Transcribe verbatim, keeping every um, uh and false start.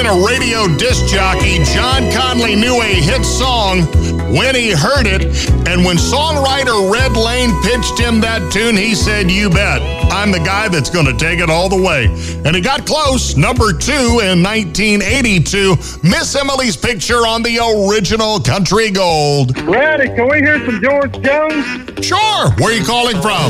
being a radio disc jockey, John Conley knew a hit song when he heard it, and when songwriter Red Lane pitched him that tune, he said, "You bet, I'm the guy that's going to take it all the way." And he got close, number two in nineteen eighty-two, Miss Emily's Picture on the original Country Gold. Randy, can we hear some George Jones? Sure. Where are you calling from?